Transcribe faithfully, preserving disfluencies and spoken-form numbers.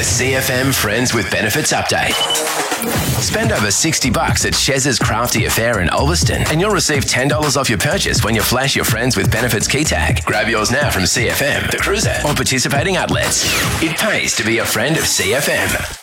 C F M Friends with Benefits update. Spend over sixty bucks at Chez's Crafty Affair in Ulverston and you'll receive ten dollars off your purchase when you flash your Friends with Benefits key tag. Grab yours now from C F M, The Cruiser, or participating outlets. It pays to be a friend of C F M.